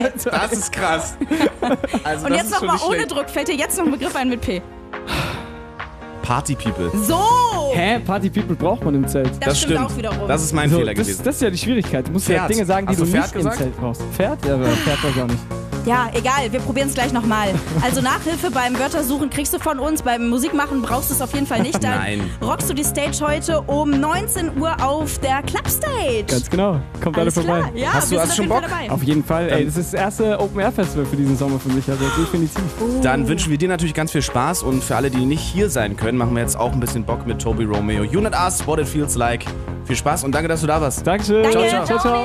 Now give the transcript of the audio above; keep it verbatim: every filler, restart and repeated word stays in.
Das ist krass. Also, Und das jetzt ist schon nochmal nicht ohne schlecht. Druck. Fällt dir jetzt noch ein Begriff ein mit P? Party People. So! Hä? Party People braucht man im Zelt. Das, stimmt, auch wiederum. Das ist mein So, Fehler das, gewesen. das ist ja die Schwierigkeit. Du musst ja Pferd. Dinge sagen, die Hast du du Pferd nicht gesagt? im Zelt brauchst. Pferd? Ja, aber Pferd weiß ich auch nicht. Ja, egal, wir probieren es gleich nochmal. Also Nachhilfe beim Wörtersuchen kriegst du von uns, beim Musikmachen brauchst du es auf jeden Fall nicht. Dann Nein. rockst du die Stage heute um neunzehn Uhr auf der Clubstage. Ganz genau. Kommt alle Alles vorbei. klar. Ja, Hast du- wir hast sind schon auf jeden Bock? Fall dabei. Auf jeden Fall. Ey, das ist das erste Open-Air-Festival für diesen Sommer für mich. Also definitiv. Dann wünschen wir dir natürlich ganz viel Spaß und für alle, die nicht hier sein können, machen wir jetzt auch ein bisschen Bock mit Toby Romeo. You Not Us, What It Feels Like. Viel Spaß und danke, dass du da warst. Dankeschön. Danke. Ciao, ciao. ciao.